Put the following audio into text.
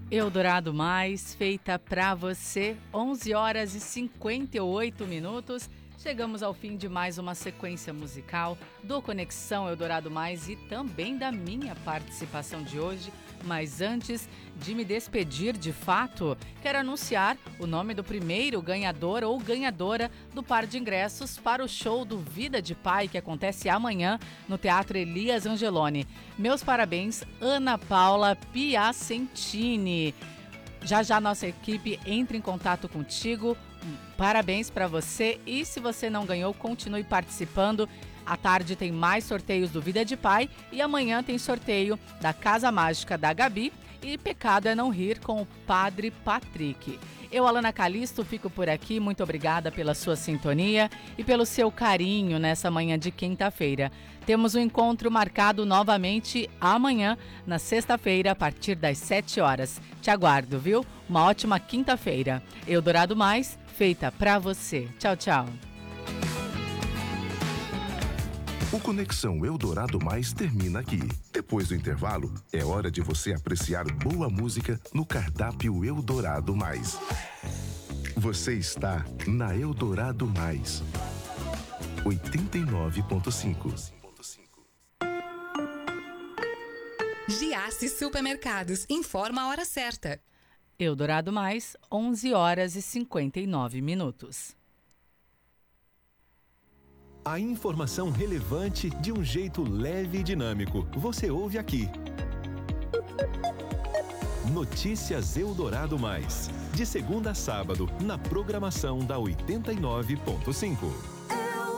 Eldorado Mais, feita pra você, 11 horas e 58 minutos. Chegamos ao fim de mais uma sequência musical do Conexão Eldorado Mais e também da minha participação de hoje. Mas antes de me despedir de fato, quero anunciar o nome do primeiro ganhador ou ganhadora do par de ingressos para o show do Vida de Pai, que acontece amanhã no Teatro Elias Angeloni. Meus parabéns, Ana Paula Piacentini. Já nossa equipe entra em contato contigo. Parabéns para você e se você não ganhou, continue participando. À tarde tem mais sorteios do Vida de Pai e amanhã tem sorteio da Casa Mágica da Gabi e Pecado é Não Rir com o Padre Patrick. Eu, Alana Calisto, fico por aqui. Muito obrigada pela sua sintonia e pelo seu carinho nessa manhã de quinta-feira. Temos um encontro marcado novamente amanhã, na sexta-feira, a partir das 7 horas. Te aguardo, viu? Uma ótima quinta-feira. Eldorado Mais, feita pra você. Tchau, tchau. O Conexão Eldorado Mais termina aqui. Depois do intervalo, é hora de você apreciar boa música no cardápio Eldorado Mais. Você está na Eldorado Mais. 89.5. Giasse Supermercados informa a hora certa. Eldorado Mais, 11 horas e 59 minutos. A informação relevante de um jeito leve e dinâmico. Você ouve aqui. Notícias Eldorado Mais. De segunda a sábado, na programação da 89.5.